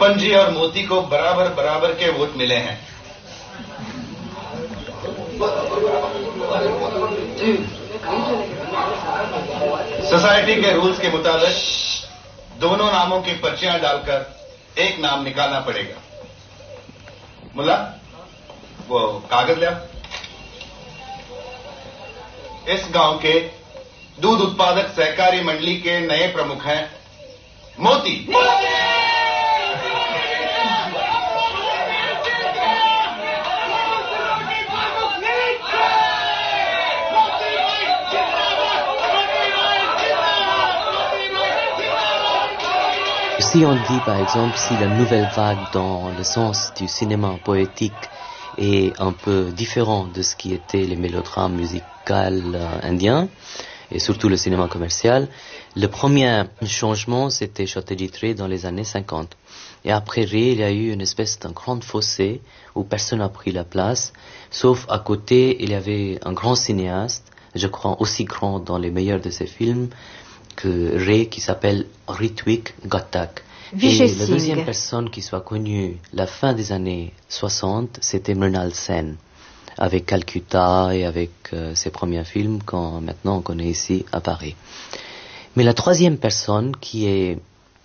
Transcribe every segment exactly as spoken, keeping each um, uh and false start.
दर्पण जी और मोती को बराबर बराबर के वोट मिले हैं। सोसाइटी के रूल्स के मुताबिक दोनों नामों की पर्चियां डालकर एक नाम निकालना पड़ेगा। मुल्ला, वो कागज ले। इस गांव के दूध उत्पादक सहकारी मंडली के नए प्रमुख हैं मोती। Si on dit par exemple si la nouvelle vague dans le sens du cinéma poétique est un peu différent de ce qui étaient les mélodrames musicaux euh, indiens et surtout le cinéma commercial, le premier changement c'était Satyajit dans les années cinquante. Et après Ray, il y a eu une espèce d'un grand fossé où personne n'a pris la place, sauf à côté il y avait un grand cinéaste, je crois aussi grand dans les meilleurs de ses films, que Ray, qui s'appelle Ritwik Ghatak. Vijay Et Singh. la deuxième personne qui soit connue la fin des années soixante, c'était Mrinal Sen, avec Calcutta et avec euh, ses premiers films qu'on maintenant on connaît ici à Paris. Mais la troisième personne, qui est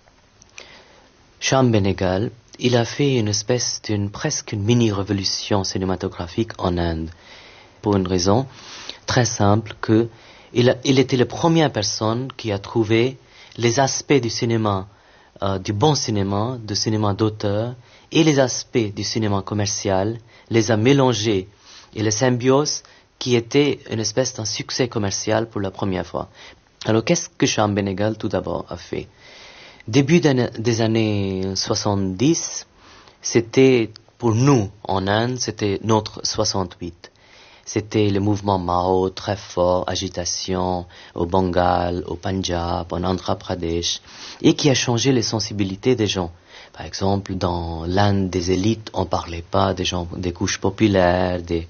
Shyam Benegal, il a fait une espèce d'une presque une mini-révolution cinématographique en Inde, pour une raison très simple que Il, a, il était la première personne qui a trouvé les aspects du cinéma, euh, du bon cinéma, du cinéma d'auteur, et les aspects du cinéma commercial, les a mélangés. Et la symbiose qui était une espèce d'un succès commercial pour la première fois. Alors qu'est-ce que Shyam Benegal tout d'abord a fait? Début des années soixante-dix, c'était pour nous en Inde, c'était notre soixante-huit. C'était le mouvement Mao très fort, agitation au Bengale, au Punjab, en Andhra Pradesh, et qui a changé les sensibilités des gens. Par exemple, dans l'Inde des élites, on parlait pas des gens, des couches populaires, des,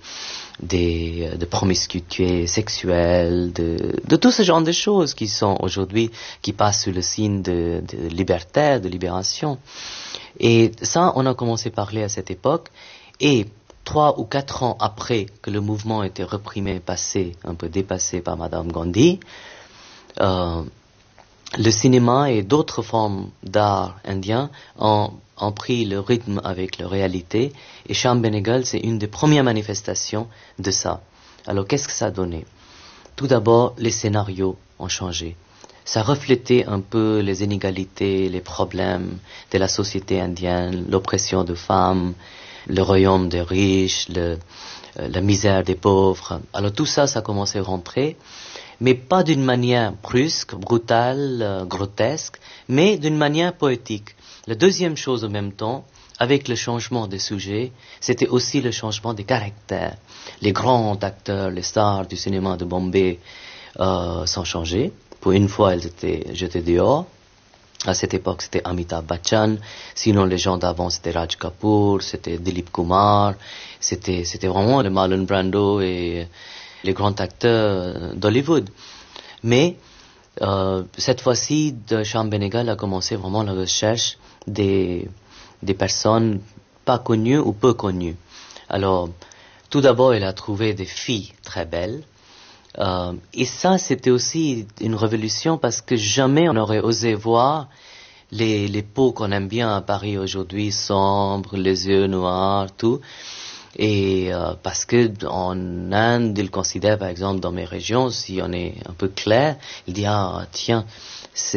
des, de promiscuité sexuelle, de, de tout ce genre de choses qui sont aujourd'hui, qui passent sous le signe de, de libertaire, de libération. Et ça, on a commencé à parler à cette époque, et trois ou quatre ans après que le mouvement était reprimé, passé, un peu dépassé par Madame Gandhi, euh, le cinéma et d'autres formes d'art indien ont, ont pris le rythme avec la réalité, et Shyam Benegal, c'est une des premières manifestations de ça. Alors qu'est-ce que ça a donné? Tout d'abord, les scénarios ont changé. Ça reflétait un peu les inégalités, les problèmes de la société indienne, l'oppression des femmes, le royaume des riches, le, euh, la misère des pauvres. Alors tout ça, ça a commencé à rentrer, mais pas d'une manière brusque, brutale, euh, grotesque, mais d'une manière poétique. La deuxième chose en même temps, avec le changement des sujets, c'était aussi le changement des caractères. Les grands acteurs, les stars du cinéma de Bombay euh, sont changés. Pour une fois, elles étaient jetées dehors. À cette époque, c'était Amitabh Bachchan. Sinon, les gens d'avant, c'était Raj Kapoor, c'était Dilip Kumar. C'était, c'était vraiment le Marlon Brando et les grands acteurs d'Hollywood. Mais euh, cette fois-ci, Shyam Benegal a commencé vraiment la recherche des, des personnes pas connues ou peu connues. Alors, tout d'abord, il a trouvé des filles très belles. Euh, et ça, c'était aussi une révolution parce que jamais on n'aurait osé voir les, les peaux qu'on aime bien à Paris aujourd'hui, sombres, les yeux noirs, tout. Et euh, parce que en Inde, ils considèrent, par exemple, dans mes régions, si on est un peu clair, ils disent, ah, tiens,